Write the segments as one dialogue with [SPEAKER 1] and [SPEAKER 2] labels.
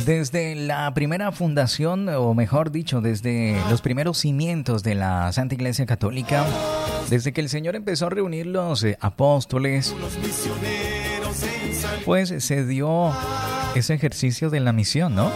[SPEAKER 1] Desde la primera fundación, o mejor dicho, desde los primeros cimientos de la Santa Iglesia Católica, desde que el Señor empezó a reunir los apóstoles, pues se dio ese ejercicio de la misión, ¿no?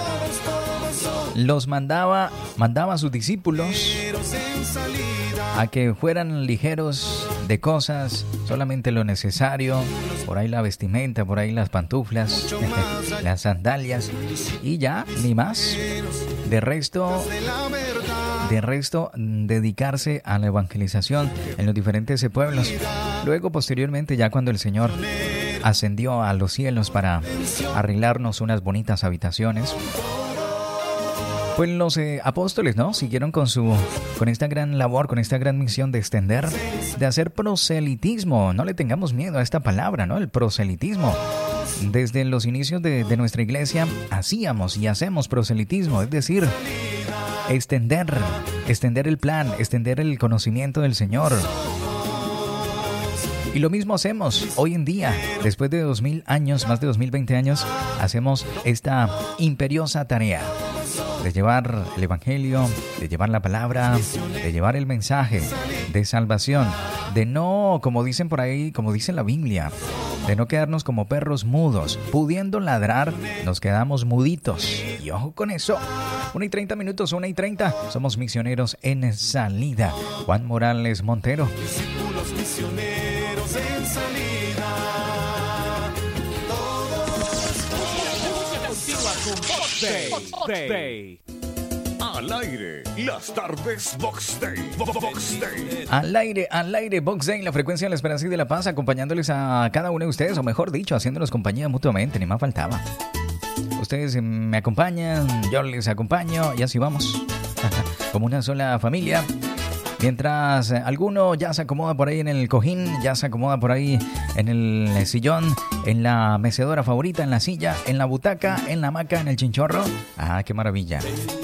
[SPEAKER 1] Los mandaba a sus discípulos a que fueran ligeros de cosas, solamente lo necesario, por ahí la vestimenta, por ahí las pantuflas, las sandalias y ya, ni más. De resto, dedicarse a la evangelización en los diferentes pueblos. Luego, posteriormente, ya cuando el Señor ascendió a los cielos para arreglarnos unas bonitas habitaciones, pues los apóstoles, ¿no? Siguieron con esta gran labor, con esta gran misión de extender, de hacer proselitismo. No le tengamos miedo a esta palabra, ¿no? El proselitismo. Desde los inicios de nuestra iglesia hacíamos y hacemos proselitismo, es decir, extender el plan, extender el conocimiento del Señor. Y lo mismo hacemos hoy en día, después de 2000 años, más de 2020 años, hacemos esta imperiosa tarea de llevar el Evangelio, de llevar la palabra, de llevar el mensaje de salvación, de no, como dicen por ahí, como dice la Biblia, de no quedarnos como perros mudos, pudiendo ladrar, nos quedamos muditos. Y ojo con eso. 1:30, 1:30, somos misioneros en salida. Juan Morales Montero.
[SPEAKER 2] Discípulos misioneros en salida. Box Day. Al aire, las tardes Box Day. Box Day.
[SPEAKER 1] Al aire, Box Day, la frecuencia de la esperanza y de la paz, acompañándoles a cada uno de ustedes, o mejor dicho, haciéndonos compañía mutuamente, ni más faltaba. Ustedes me acompañan, yo les acompaño y así vamos, como una sola familia. Mientras alguno ya se acomoda por ahí en el cojín, ya se acomoda por ahí en el sillón, en la mecedora favorita, en la silla, en la butaca, en la hamaca, en el chinchorro. ¡Ah, qué maravilla!